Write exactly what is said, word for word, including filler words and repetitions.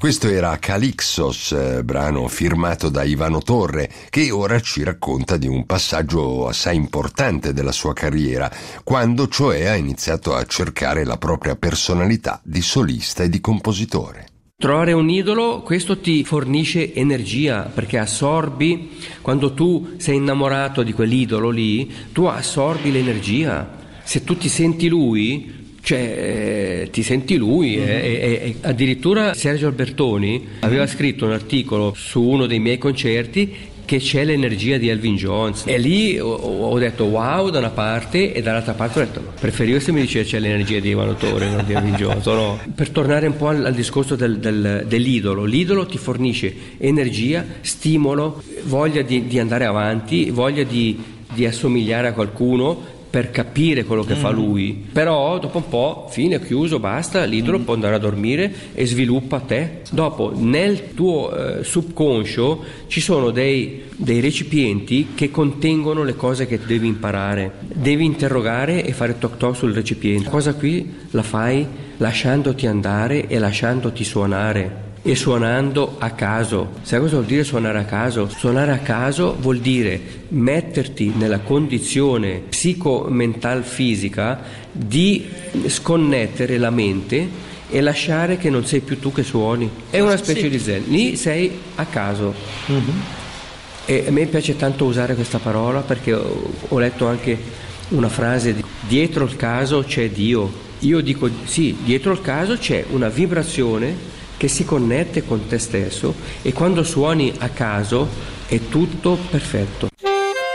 Questo era Calixos, eh, brano firmato da Ivano Torre, che ora ci racconta di un passaggio assai importante della sua carriera, quando cioè ha iniziato a cercare la propria personalità di solista e di compositore. Trovare un idolo, questo ti fornisce energia, perché assorbi, quando tu sei innamorato di quell'idolo lì, tu assorbi l'energia. Se tu ti senti lui, cioè eh, ti senti lui. Mm-hmm. eh, eh, eh, addirittura Sergio Albertoni aveva scritto un articolo su uno dei miei concerti che c'è l'energia di Elvin Jones, e lì ho, ho detto wow da una parte, e dall'altra parte ho detto preferivo se mi diceva c'è l'energia di Ivano Torre, non di Elvin Jones. No. Per tornare un po' al, al discorso del, del, dell'idolo, l'idolo ti fornisce energia, stimolo, voglia di, di andare avanti, voglia di, di assomigliare a qualcuno, per capire quello che mm. fa lui. Però dopo un po', fine, chiuso, basta, l'idolo mm. può andare a dormire e sviluppa te. Dopo nel tuo eh, subconscio ci sono dei, dei recipienti che contengono le cose che devi imparare. Devi interrogare e fare toc toc sul recipiente. La cosa qui la fai lasciandoti andare e lasciandoti suonare, e suonando a caso. Sai cosa vuol dire suonare a caso? Suonare a caso vuol dire metterti nella condizione psico-mental fisica di sconnettere la mente e lasciare che non sei più tu che suoni. È una specie sì. di zen. Lì sei a caso. Mm-hmm. E a me piace tanto usare questa parola, perché ho, ho letto anche una frase di, dietro il caso c'è Dio. Io dico sì, dietro il caso c'è una vibrazione che si connette con te stesso, e quando suoni a caso è tutto perfetto.